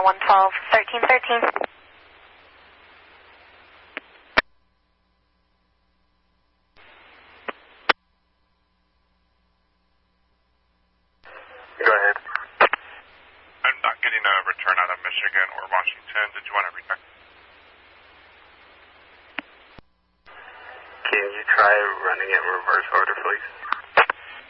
112, 1313. Go ahead. I'm not getting a return out of Michigan or Washington. Did you want to return? Can you try running it in reverse order, please?